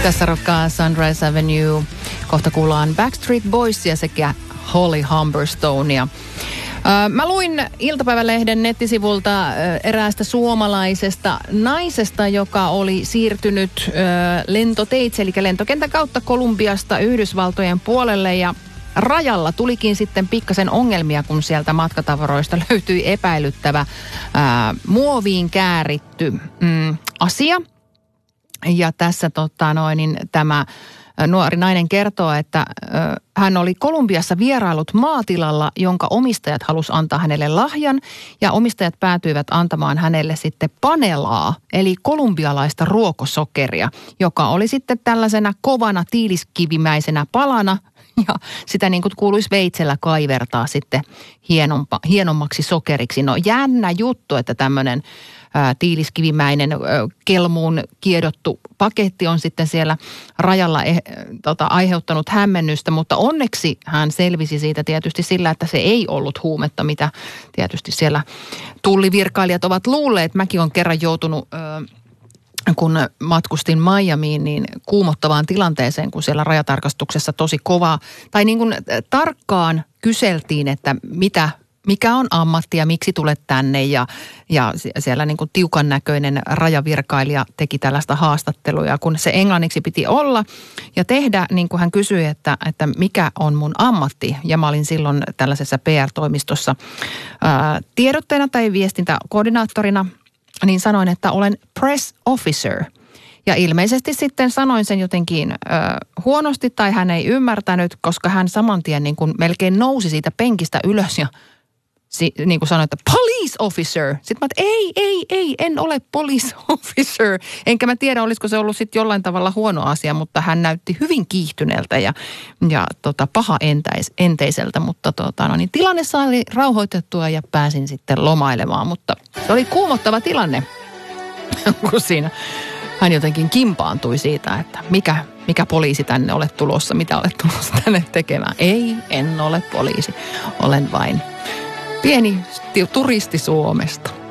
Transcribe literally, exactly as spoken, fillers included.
Tässä rokkaa Sunrise Avenue. Kohta kuullaan Backstreet Boysia sekä Holly Humberstonea. Mä luin iltapäivälehden nettisivulta eräästä suomalaisesta naisesta, joka oli siirtynyt lentoteitse, eli lentokentän kautta Kolumbiasta Yhdysvaltojen puolelle, ja rajalla tulikin sitten pikkasen ongelmia, kun sieltä matkatavaroista löytyi epäilyttävä ää, muoviin kääritty mm, asia. Ja tässä tota, noin, niin tämä nuori nainen kertoo, että ö, hän oli Kolumbiassa vierailut maatilalla, jonka omistajat halusi antaa hänelle lahjan, ja omistajat päätyivät antamaan hänelle sitten panelaa, eli kolumbialaista ruokosokeria, joka oli sitten tällaisena kovana tiiliskivimäisenä palana, ja sitä niin kuin kuuluisi veitsellä kaivertaa sitten hienompa, hienommaksi sokeriksi. No jännä juttu, että tämmöinen ää, tiiliskivimäinen ää, kelmuun kiedottu paketti on sitten siellä rajalla eh, tota, aiheuttanut hämmennystä, mutta onneksi hän selvisi siitä tietysti sillä, että se ei ollut huumetta, mitä tietysti siellä tullivirkailijat ovat luulleet. Mäkin olen kerran joutunut Ää, kun matkustin Miamiin, niin kuumottavaan tilanteeseen, kun siellä rajatarkastuksessa tosi kovaa, tai niin kuin tarkkaan kyseltiin, että mitä, mikä on ammatti ja miksi tulet tänne, ja, ja siellä niin kuin tiukan näköinen rajavirkailija teki tällaista haastattelua, ja kun se englanniksi piti olla ja tehdä, niin kuin hän kysyi, että, että mikä on mun ammatti, ja mä olin silloin tällaisessa P R-toimistossa ää, tiedotteena tai viestintäkoordinaattorina, niin sanoin, että olen press officer. Ja ilmeisesti sitten sanoin sen jotenkin ö, huonosti tai hän ei ymmärtänyt, koska hän saman tien niin kuin melkein nousi siitä penkistä ylös ja si, niin kuin sanoi, että police officer. Sitten mä, että ei, ei, ei, en ole police officer. Enkä mä tiedä, olisiko se ollut sitten jollain tavalla huono asia, mutta hän näytti hyvin kiihtyneeltä ja, ja tota, paha entäis, enteiseltä. Mutta tota, no niin, tilanne sai rauhoitettua ja pääsin sitten lomailemaan, mutta se oli kuumottava tilanne, kun siinä hän jotenkin kimpaantui siitä, että mikä, mikä poliisi tänne olet tulossa, mitä olet tulossa tänne tekemään. Ei, en ole poliisi, olen vain pieni turisti Suomesta.